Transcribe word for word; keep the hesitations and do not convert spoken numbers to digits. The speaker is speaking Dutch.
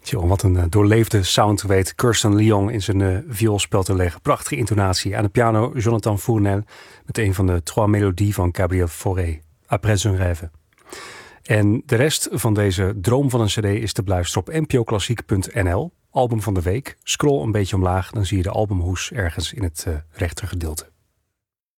Tjoh, wat een doorleefde sound weet Kirsten Lyon in zijn uh, vioolspel te leggen. Prachtige intonatie. Aan de piano Jonathan Fournel met een van de Trois Mélodies van Gabriel Fauré. Après un rêve. En de rest van deze droom van een cd is te beluisteren op n p o klassiek punt n l. Album van de week. Scroll een beetje omlaag, dan zie je de albumhoes ergens in het uh, rechtergedeelte.